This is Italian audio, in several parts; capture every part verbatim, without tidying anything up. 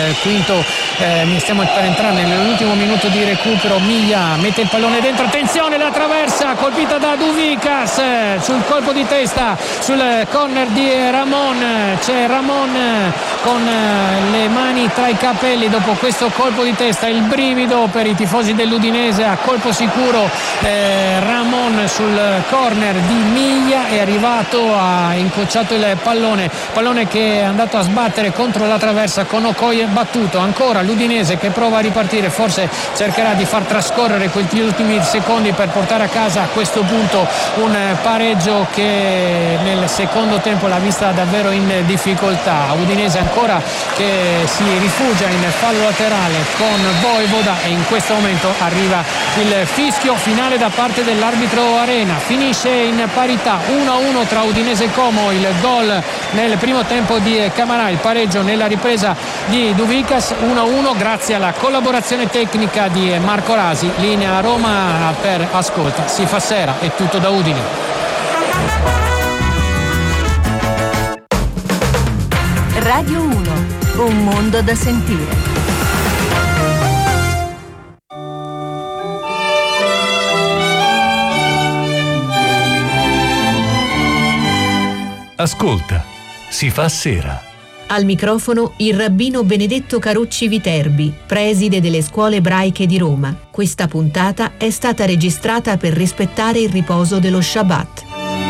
il quinto, eh, stiamo per entrare nell'ultimo minuto di recupero. Miglia mette il pallone dentro, attenzione, la traversa colpita da Douvikas sul colpo di testa, sul corner di Ramon. C'è Ramon con le mani tra i capelli dopo questo colpo di testa, il brivido per i tifosi dell'Udinese. A colpo sicuro eh, Ramon sul corner di Miglia è arrivato, ha incrociato il pallone pallone che è andato a sbattere contro la traversa con Okoye battuto. Ancora l'Udinese che prova a ripartire, forse cercherà di far trascorrere quegli ultimi secondi per portare a casa a questo punto un pareggio che nel secondo tempo l'ha vista davvero in difficoltà. Udinese ancora che si rifugia in fallo laterale con Voivoda, e in questo momento arriva il fischio finale da parte dell'arbitro Arena. Finisce in parità uno a uno tra Udinese e Como, il gol nel primo tempo di Camarà, il pareggio nella ripresa di Douvikas. Uno a uno grazie alla collaborazione tecnica di Marco Rasi. Linea Roma per Ascolta si fa sera, è tutto da Udine. Radio uno, un mondo da sentire. Ascolta, si fa sera. Al microfono il rabbino Benedetto Carucci Viterbi, preside delle scuole ebraiche di Roma. Questa puntata è stata registrata per rispettare il riposo dello Shabbat.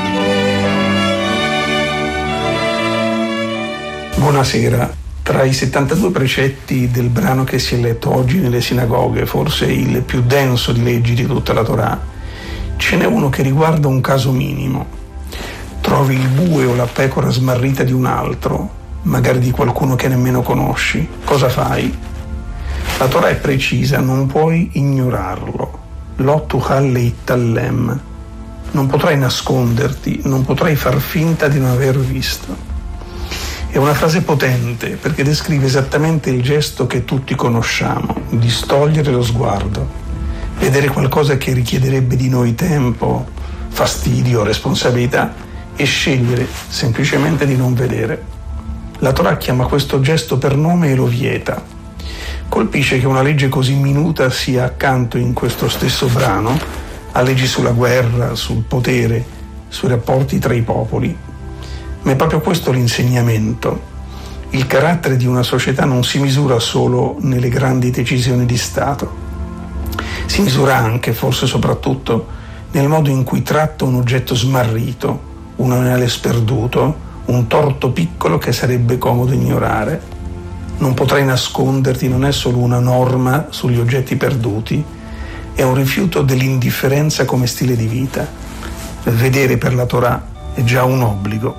Buonasera. Tra i settantadue precetti del brano che si è letto oggi nelle sinagoghe, forse il più denso di leggi di tutta la Torah, ce n'è uno che riguarda un caso minimo. Trovi il bue o la pecora smarrita di un altro, magari di qualcuno che nemmeno conosci. Cosa fai? La Torah è precisa, non puoi ignorarlo. Lo tuchal leittallem. Non potrai nasconderti, non potrai far finta di non aver visto. È una frase potente perché descrive esattamente il gesto che tutti conosciamo, distogliere lo sguardo, vedere qualcosa che richiederebbe di noi tempo, fastidio, responsabilità, e scegliere semplicemente di non vedere. La Torah chiama questo gesto per nome e lo vieta. Colpisce che una legge così minuta sia accanto in questo stesso brano a leggi sulla guerra, sul potere, sui rapporti tra i popoli. Ma è proprio questo l'insegnamento. Il carattere di una società non si misura solo nelle grandi decisioni di Stato. Si misura anche, forse soprattutto, nel modo in cui tratta un oggetto smarrito, un animale sperduto, un torto piccolo che sarebbe comodo ignorare. Non potrai nasconderti non è solo una norma sugli oggetti perduti, è un rifiuto dell'indifferenza come stile di vita. Vedere per la Torah è già un obbligo.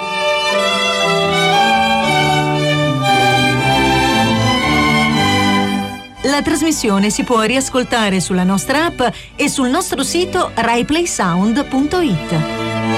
La trasmissione si può riascoltare sulla nostra app e sul nostro sito rai play sound punto it.